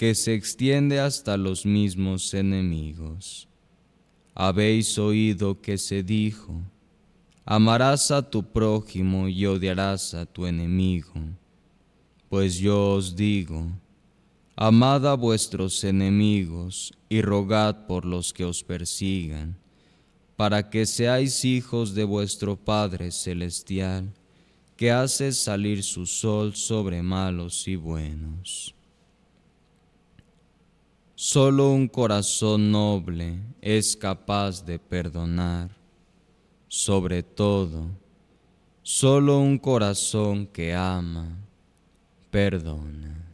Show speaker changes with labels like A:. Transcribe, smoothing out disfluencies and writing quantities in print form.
A: que se extiende hasta los mismos enemigos. Habéis oído que se dijo: amarás a tu prójimo y odiarás a tu enemigo. Pues yo os digo: amad a vuestros enemigos y rogad por los que os persigan, para que seáis hijos de vuestro Padre Celestial, que hace salir su sol sobre malos y buenos. Solo un corazón noble es capaz de perdonar. Sobre todo, solo un corazón que ama, perdona.